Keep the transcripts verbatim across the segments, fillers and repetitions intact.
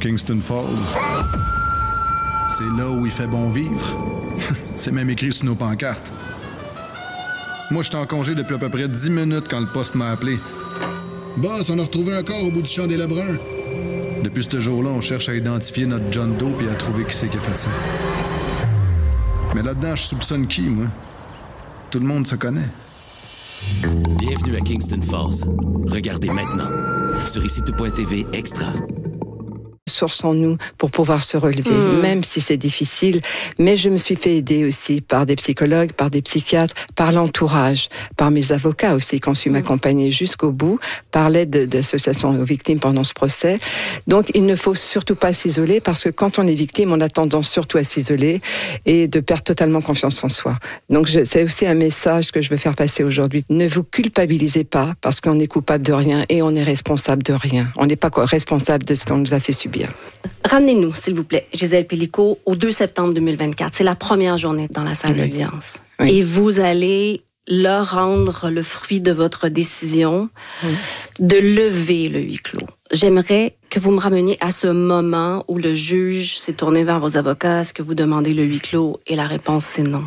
Kingston Falls. C'est là où il fait bon vivre. C'est même écrit sur nos pancartes. Moi, j'étais en congé depuis à peu près dix minutes quand le poste m'a appelé. Boss, on a retrouvé un corps au bout du champ des Lebrun. Depuis ce jour-là, on cherche à identifier notre John Doe et à trouver qui c'est qui a fait ça. Mais là-dedans, je soupçonne qui, moi? Tout le monde se connaît. Bienvenue à Kingston Falls. Regardez maintenant sur ici tout point t v Extra. Source en nous pour pouvoir se relever, mmh. même si c'est difficile. Mais je me suis fait aider aussi par des psychologues, par des psychiatres, par l'entourage, par mes avocats aussi, qui ont su mmh. m'accompagner jusqu'au bout, par l'aide d'associations aux victimes pendant ce procès. Donc, il ne faut surtout pas s'isoler, parce que quand on est victime, on a tendance surtout à s'isoler et de perdre totalement confiance en soi. Donc, je, c'est aussi un message que je veux faire passer aujourd'hui. Ne vous culpabilisez pas, parce qu'on est coupable de rien et on est responsable de rien. On n'est pas responsable de ce qu'on nous a fait subir. Ramenez-nous, s'il vous plaît, Gisèle Pelicot, au deux septembre deux mille vingt-quatre. C'est la première journée dans la salle oui. d'audience. Oui. Et vous allez leur rendre le fruit de votre décision oui. de lever le huis clos. J'aimerais que vous me rameniez à ce moment où le juge s'est tourné vers vos avocats. Est-ce que vous demandez le huis clos? Et la réponse, c'est non.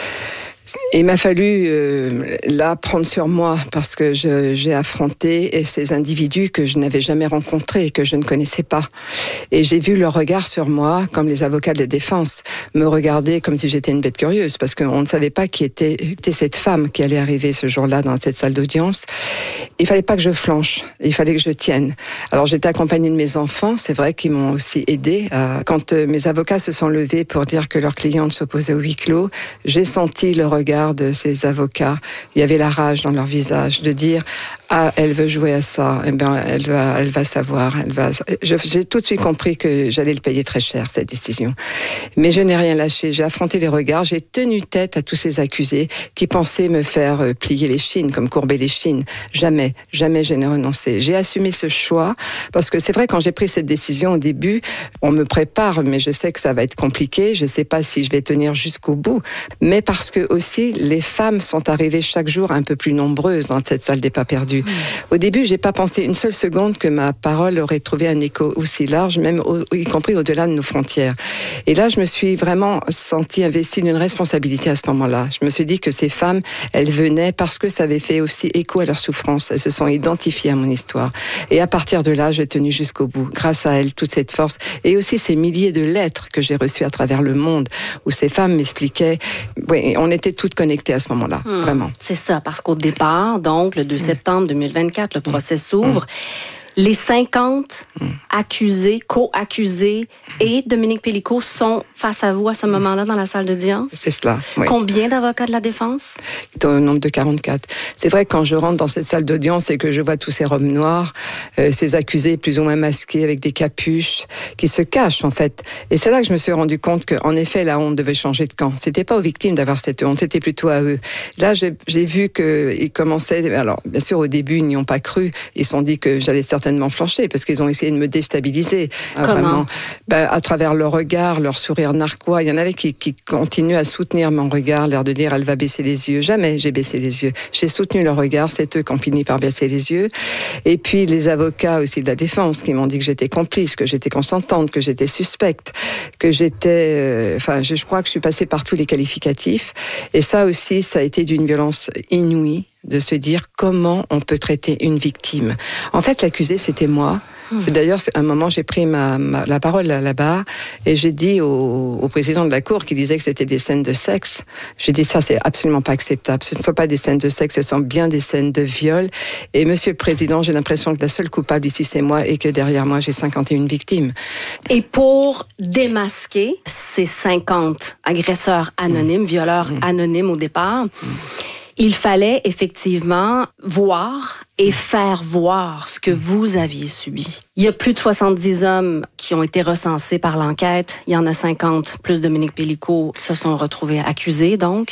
Il m'a fallu euh, là prendre sur moi, parce que je, j'ai affronté ces individus que je n'avais jamais rencontrés et que je ne connaissais pas. Et j'ai vu leur regard sur moi, comme les avocats de la défense, me regarder comme si j'étais une bête curieuse, parce qu'on ne savait pas qui était, était cette femme qui allait arriver ce jour-là dans cette salle d'audience. Il fallait pas que je flanche, il fallait que je tienne. Alors j'étais accompagnée de mes enfants, c'est vrai qu'ils m'ont aussi aidée. Euh, quand euh, mes avocats se sont levés pour dire que leur cliente s'opposait au huis clos, j'ai senti le regard de ces avocats, il y avait la rage dans leur visage de dire ah, elle veut jouer à ça, eh ben elle va elle va savoir, elle va je, j'ai tout de suite compris que j'allais le payer très cher, cette décision. Mais je n'ai rien lâché, j'ai affronté les regards, j'ai tenu tête à tous ces accusés qui pensaient me faire plier les chines, comme courber les chines. Jamais, jamais je n'ai renoncé. J'ai assumé ce choix parce que c'est vrai, quand j'ai pris cette décision au début, on me prépare, mais je sais que ça va être compliqué, je sais pas si je vais tenir jusqu'au bout, mais parce que aussi les femmes sont arrivées chaque jour un peu plus nombreuses dans cette salle des pas perdus. Au début, j'ai pas pensé une seule seconde que ma parole aurait trouvé un écho aussi large, même au, y compris au-delà de nos frontières. Et là, je me suis vraiment sentie investie d'une responsabilité à ce moment-là. Je me suis dit que ces femmes, elles venaient parce que ça avait fait aussi écho à leur souffrance. Elles se sont identifiées à mon histoire. Et à partir de là, j'ai tenu jusqu'au bout. Grâce à elles, toute cette force. Et aussi ces milliers de lettres que j'ai reçues à travers le monde, où ces femmes m'expliquaient. Oui, on était toutes connectées à ce moment-là. Mmh, vraiment. C'est ça, parce qu'au départ, donc, le deux septembre deux mille vingt-quatre, le procès s'ouvre. Mmh. Les cinquante mmh. accusés, co-accusés mmh. et Dominique Pelicot sont face à vous à ce moment-là dans la salle d'audience? C'est cela, oui. Combien d'avocats de la défense? Au nombre de quarante-quatre. C'est vrai que quand je rentre dans cette salle d'audience et que je vois tous ces robes noires, euh, ces accusés plus ou moins masqués avec des capuches, qui se cachent en fait. Et c'est là que je me suis rendu compte qu'en effet, la honte devait changer de camp. C'était pas aux victimes d'avoir cette honte, c'était plutôt à eux. Là, j'ai, j'ai vu qu'ils commençaient... Alors, bien sûr, au début, ils n'y ont pas cru. Ils se sont dit que j'allais certainement flancher, parce qu'ils ont essayé de me déstabiliser. Comment? Vraiment. Ben, à travers leur regard, leur sourire narquois. Il y en avait qui, qui continuent à soutenir mon regard, l'air de dire, elle va baisser les yeux. Jamais j'ai baissé les yeux. J'ai soutenu leur regard, c'est eux qui ont fini par baisser les yeux. Et puis les avocats aussi de la défense qui m'ont dit que j'étais complice, que j'étais consentante, que j'étais suspecte, que j'étais... Enfin, euh, je, je crois que je suis passée par tous les qualificatifs. Et ça aussi, ça a été d'une violence inouïe, de se dire comment on peut traiter une victime. En fait, l'accusé, c'était moi. Mmh. C'est d'ailleurs, à un moment, j'ai pris ma, ma, la parole là-bas et j'ai dit au, au président de la Cour qui disait que c'était des scènes de sexe. J'ai dit ça, c'est absolument pas acceptable. Ce ne sont pas des scènes de sexe, ce sont bien des scènes de viol. Et Monsieur le Président, j'ai l'impression que la seule coupable ici, c'est moi et que derrière moi, j'ai cinquante et une victimes. Et pour démasquer ces cinquante agresseurs anonymes, mmh. violeurs mmh. anonymes au départ, mmh. il fallait effectivement voir et faire voir ce que vous aviez subi. Il y a plus de soixante-dix hommes qui ont été recensés par l'enquête. Il y en a cinquante, plus Dominique Pelicot, se sont retrouvés accusés, donc.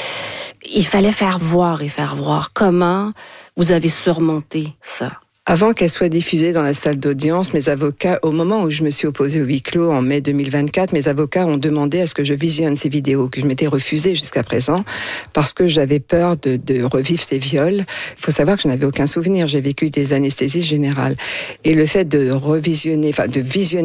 Il fallait faire voir et faire voir comment vous avez surmonté ça. Avant qu'elle soit diffusée dans la salle d'audience, mes avocats, au moment où je me suis opposée au huis clos en mai deux mille vingt-quatre, mes avocats ont demandé à ce que je visionne ces vidéos, que je m'étais refusée jusqu'à présent, parce que j'avais peur de, de revivre ces viols. Il faut savoir que je n'avais aucun souvenir, j'ai vécu des anesthésies générales. Et le fait de revisionner, enfin de visionner